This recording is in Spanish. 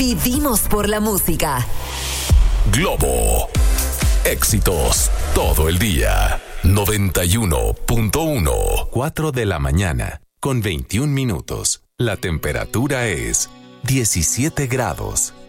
Vivimos por la música. Globo. Éxitos todo el día. 91.1. 4 de la mañana con 21 minutos. La temperatura es 17 grados.